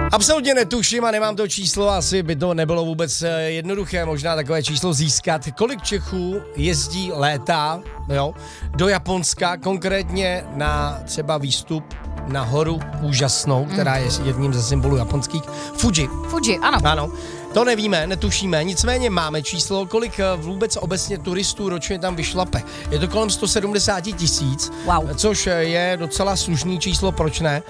Absolutně netuším a nemám to číslo, asi by to nebylo vůbec jednoduché, možná takové číslo získat. Kolik Čechů jezdí, létá, jo, do Japonska, konkrétně na třeba výstup na horu úžasnou, která je jedním ze symbolů japonských, Fuji. Fuji, ano. Ano. To nevíme, netušíme, nicméně máme číslo, kolik vůbec obecně turistů ročně tam vyšlape. Je to kolem 170 000, Wow. což je docela slušný číslo, proč ne?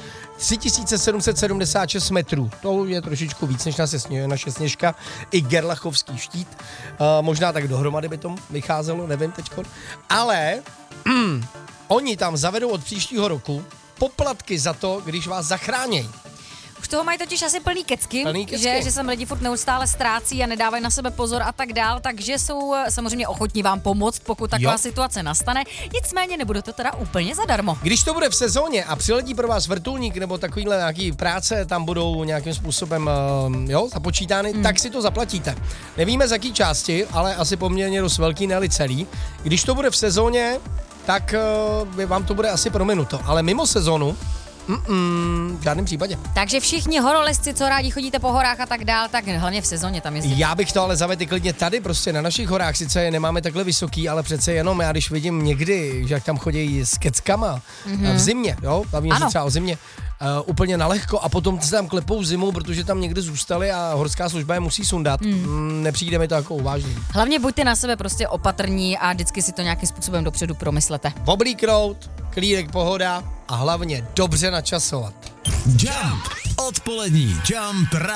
3776 metrů, to je trošičku víc než naše Sněžka, i Gerlachovský štít, možná tak dohromady by to vycházelo, nevím teďko, ale oni tam zavedou od příštího roku poplatky za to, když vás zachránějí. Už toho mají totiž asi plný kecky, že se lidi furt neustále ztrácí a nedávají na sebe pozor a tak dál, takže jsou samozřejmě ochotní vám pomoct, pokud taková situace nastane. Nicméně nebude to teda úplně zadarmo. Když to bude v sezóně a přiletí pro vás vrtulník nebo takovýhle nějaký práce, tam budou nějakým způsobem započítány, tak si to zaplatíte. Nevíme z jaký části, ale asi poměrně dost velký, ne celý. Když to bude v sezóně, tak vám to bude asi prominuto, ale mimo sezónu v žádném případě. Takže všichni horolezci, co rádi chodíte po horách a tak dál, tak hlavně v sezóně tam jezdíte. Já bych to ale zavedl klidně tady, prostě na našich horách, sice je nemáme takhle vysoký, ale přece jenom já když vidím někdy, že jak tam chodí s keckama v zimě, jo, bavím se třeba o zimě, úplně nalehko a potom se tam klepou zimou, protože tam někde zůstali a horská služba je musí sundat. Nepřijde mi to jako uvážný. Hlavně buďte na sebe prostě opatrní a vždycky si to nějakým způsobem dopředu promyslete. Oblíknout, klídek, pohoda a hlavně dobře načasovat. Jump! Odpolední Jump